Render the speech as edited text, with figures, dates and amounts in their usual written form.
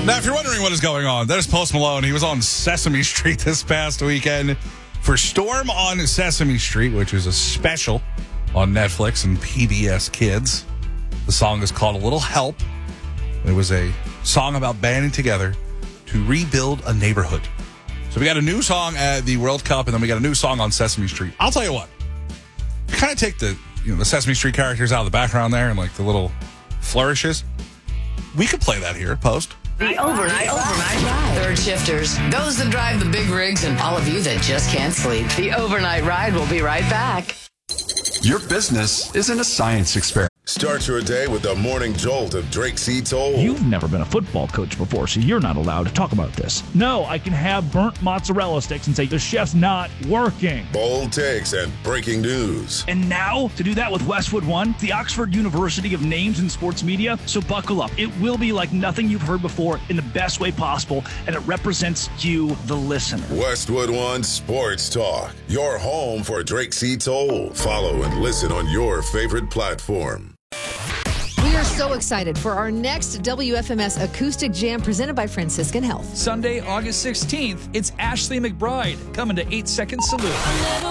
Now, if you're wondering what is going on, there's Post Malone. He was on Sesame Street this past weekend for Storm on Sesame Street, which is a special on Netflix and PBS Kids. The song is called A Little Help. It was a song about banding together to rebuild a neighborhood. So we got a new song at the World Cup, and then we got a new song on Sesame Street. I'll tell you what. Kind of take the Sesame Street characters out of the background there and like the little flourishes. We could play that here at Post. The overnight ride. Third shifters, those that drive the big rigs, and all of you that just can't sleep. The overnight ride will be right back. Your business isn't a science experiment. Start your day with the morning jolt of Drake C. Toll. You've never been a football coach before, so you're not allowed to talk about this. No, I can have burnt mozzarella sticks and say the chef's not working. Bold takes and breaking news. And now, to do that with Westwood One, the Oxford University of Names in Sports Media. So buckle up. It will be like nothing you've heard before in the best way possible, and it represents you, the listener. Westwood One Sports Talk, your home for Drake C. Toll. Follow and listen on your favorite platform. We are so excited for our next WFMS Acoustic Jam presented by Franciscan Health. Sunday, August 16th, it's Ashley McBride coming to 8 Second Salute.